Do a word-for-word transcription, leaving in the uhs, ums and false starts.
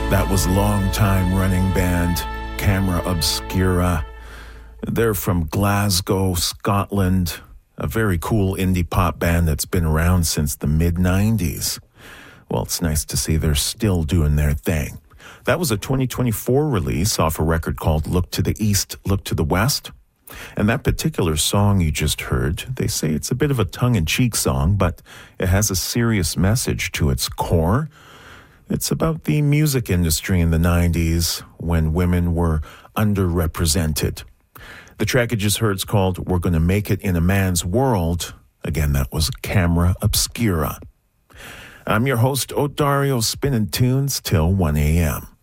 That was long-time running band Camera Obscura. They're from Glasgow, Scotland, a very cool indie pop band that's been around since the mid nineties. Well, it's nice to see they're still doing their thing. That was a twenty twenty-four release off a record called Look to the East, Look to the West. And that particular song you just heard, they say it's a bit of a tongue-in-cheek song, but it has a serious message to its core. It's about the music industry in the nineties when women were underrepresented. The track you just heard is called We're Gonna Make It in a Man's World. Again, that was Camera Obscura. I'm your host, Odario, spinning tunes till one a.m.